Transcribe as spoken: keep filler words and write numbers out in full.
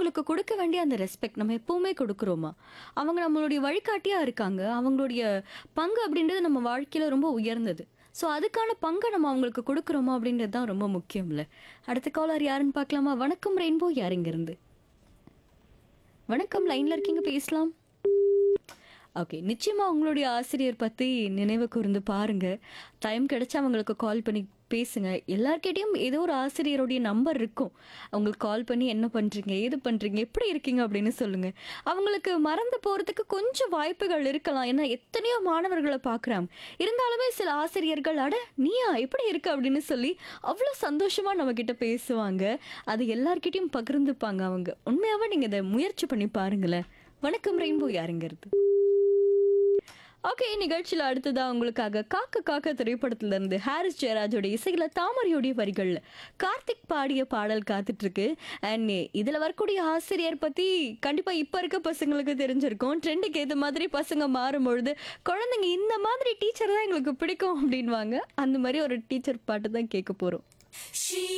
அவங்களுக்கு கொடுக்க வேண்டிய அந்த ரெஸ்பெக்ட் நம்ம எப்பவுமே கொடுக்குறோமா? அவங்க நம்மளுடைய வழிகாட்டியா இருக்காங்க. அவங்களுடைய பங்கு அப்படின்றது நம்ம வாழ்க்கையில ரொம்ப உயர்ந்தது. ஸோ அதுக்கான பங்கை நம்ம அவங்களுக்கு கொடுக்குறோமா அப்படின்றது தான் ரொம்ப முக்கியம்ல. அடுத்த காலர் யாருன்னு பார்க்கலாமா? வணக்கம் ரெயின்போ, யார் இருந்து? வணக்கம், லைன்ல இருக்கீங்க, பேசலாம். ஓகே, நிச்சயமா உங்களுடைய ஆசிரியர் பத்தி நினைவு கூர்ந்து பாருங்க. டைம் கிடைச்சா அவங்களுக்கு கால் பண்ணி பேசுங்க. எல்லார்கிட்டயும் ஏதோ ஒரு ஆசிரியருடைய நம்பர் இருக்கும். அவங்களுக்கு கால் பண்ணி என்ன பண்றீங்க, ஏது பண்றீங்க, எப்படி இருக்கீங்க அப்படின்னு சொல்லுங்க. அவங்களுக்கு மறந்து போறதுக்கு கொஞ்சம் வாய்ப்புகள் இருக்கலாம். ஏன்னா எத்தனையோ மாணவர்களை பார்க்குறாங்க. இருந்தாலுமே சில ஆசிரியர்கள் அட நீயா எப்படி இருக்க அப்படின்னு சொல்லி அவ்வளோ சந்தோஷமா நம்ம கிட்ட பேசுவாங்க. அது எல்லார்கிட்டயும் பகிர்ந்துப்பாங்க அவங்க. உண்மையாவே நீங்க இதை முயற்சி பண்ணி பாருங்களேன். வணக்கம் ரெயின்போ, யாருங்கிறது? ஓகே, நிகழ்ச்சியில் அடுத்ததா உங்களுக்காக காக்க காக்க திரைப்படத்துல இருந்து ஹாரிஸ் ஜெயராஜோட இசையில தாமரையோடைய வரிகள்ல கார்த்திக் பாடிய பாடல் காத்துட்டு இருக்கு. அண்ட் இதுல வரக்கூடிய ஆசிரியர் பத்தி கண்டிப்பா இப்ப இருக்க பசங்களுக்கு தெரிஞ்சிருக்கும். ட்ரெண்டுக்கு ஏற்ற மாதிரி பசங்க மாறும்பொழுது குழந்தைங்க இந்த மாதிரி டீச்சர் தான் எங்களுக்கு பிடிக்கும் அப்படின்வாங்க. அந்த மாதிரி ஒரு டீச்சர் பாட்டு தான் கேட்க போறோம்.